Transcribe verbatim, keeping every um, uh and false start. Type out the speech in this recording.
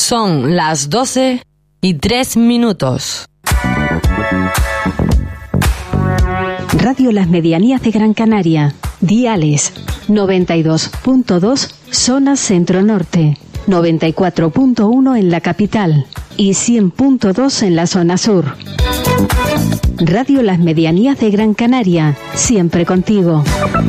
Son las doce y tres minutos. Radio Las Medianías de Gran Canaria. Diales noventa y dos punto dos zona centro-norte, noventa y cuatro punto uno en la capital y cien punto dos en la zona sur. Radio Las Medianías de Gran Canaria, siempre contigo.